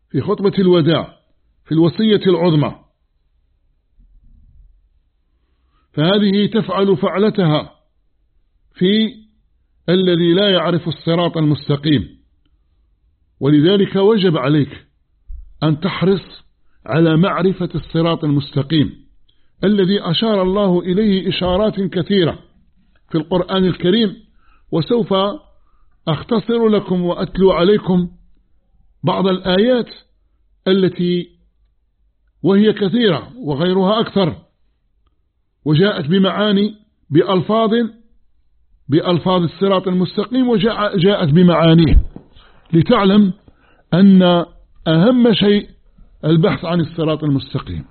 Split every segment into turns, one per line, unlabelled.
في خطبة الوداع في الوصية العظمى، فهذه تفعل فعلتها في الذي لا يعرف الصراط المستقيم. ولذلك وجب عليك أن تحرص على معرفة الصراط المستقيم الذي أشار الله إليه إشارات كثيرة في القرآن الكريم، وسوف أختصر لكم وأتلو عليكم بعض الآيات التي وهي كثيرة وغيرها أكثر، وجاءت بمعاني بألفاظ الصراط المستقيم، وجاءت بمعانيه، لتعلم أن أهم شيء البحث عن الصراط المستقيم،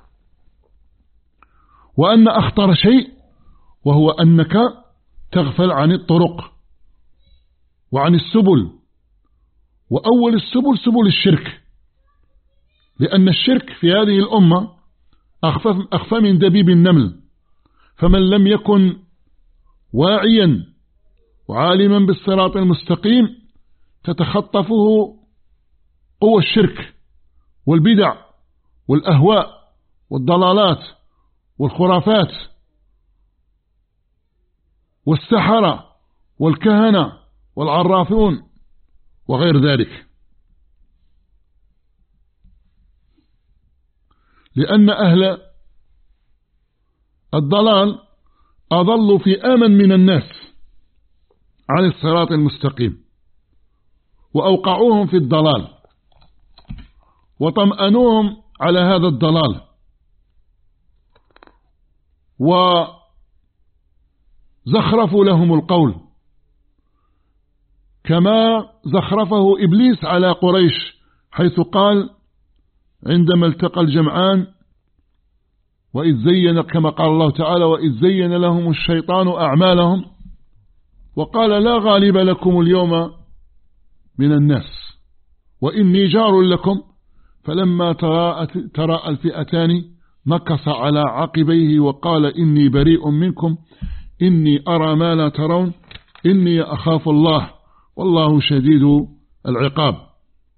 وأن أخطر شيء وهو أنك تغفل عن الطرق وعن السبل، وأول السبل سبل الشرك، لأن الشرك في هذه الأمة أخفى من دبيب النمل، فمن لم يكن واعيا وعالما بالصراط المستقيم تتخطفه قوى الشرك والبدع والأهواء والضلالات والخرافات والسحرة والكهنة والعرافون وغير ذلك، لأن أهل الضلال أضلوا في آمن من الناس عن الصراط المستقيم، وأوقعوهم في الضلال وطمأنوهم على هذا الضلال، وزخرفوا لهم القول كما زخرفه إبليس على قريش، حيث قال عندما التقى الجمعان وإذ زين، كما قال الله تعالى: وإذ زين لهم الشيطان أعمالهم وقال لا غالب لكم اليوم من الناس وإني جار لكم، فلما تراءى الفئتان نكص على عقبيه وقال إني بريء منكم إني أرى ما لا ترون إني أخاف الله والله شديد العقاب.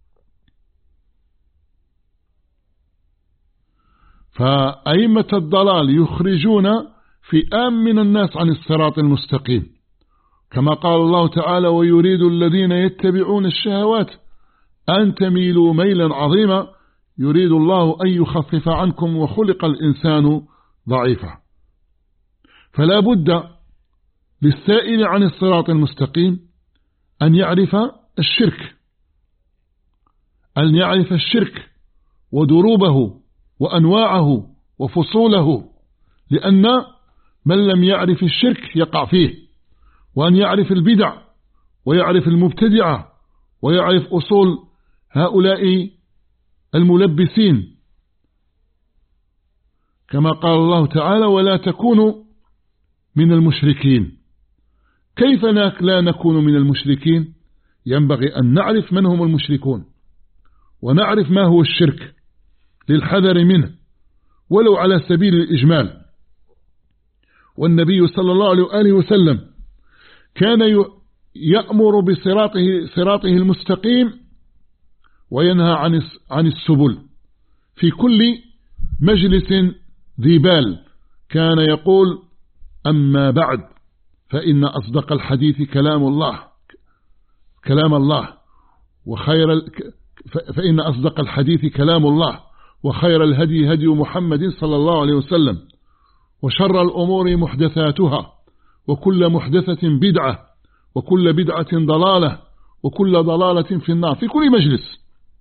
فأئمة الضلال يخرجون فئام من الناس عن الصراط المستقيم، كما قال الله تعالى: ويريد الذين يتبعون الشهوات أن تميلوا ميلا عظيما يريد الله أن يخفف عنكم وخلق الإنسان ضعيفا. فلا بد للسائل عن الصراط المستقيم أن يعرف الشرك ودروبه وأنواعه وفصوله، لأن من لم يعرف الشرك يقع فيه، وأن يعرف البدع ويعرف المبتدعة ويعرف أصول هؤلاء الملبسين، كما قال الله تعالى: ولا تكونوا من المشركين. كيف لا نكون من المشركين؟ ينبغي أن نعرف من هم المشركون ونعرف ما هو الشرك للحذر منه ولو على سبيل الإجمال. والنبي صلى الله عليه وآله وسلم كان يأمر بصراطه المستقيم وينهى عن السبل في كل مجلس ذي بال. كان يقول: أما بعد فإن أصدق الحديث كلام الله فإن أصدق الحديث كلام الله وخير الهدي هدي محمد صلى الله عليه وسلم وشر الأمور محدثاتها وكل محدثة بدعة وكل بدعة ضلالة وكل ضلالة في النار. في كل مجلس،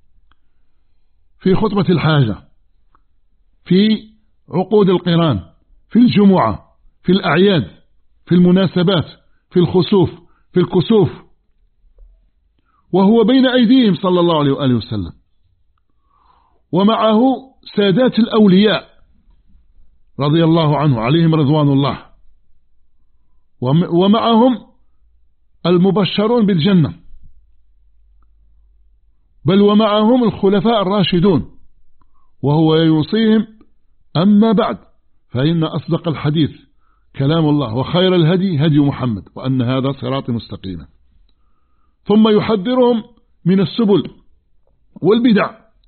في خطبة الحاجة، في عقود القران، في الجمعة، في الأعياد، في المناسبات، في الخسوف، في الكسوف، وهو بين أيديهم صلى الله عليه وآله وسلم، ومعه سادات الأولياء رضي الله عنه عليهم رضوان الله، ومعهم المبشرون بالجنة، بل ومعهم الخلفاء الراشدون، وهو يوصيهم: أما بعد فإن أصدق الحديث كلام الله وخير الهدي هدي محمد وأن هذا صراط مستقيما. ثم يحذرهم من السبل والبدع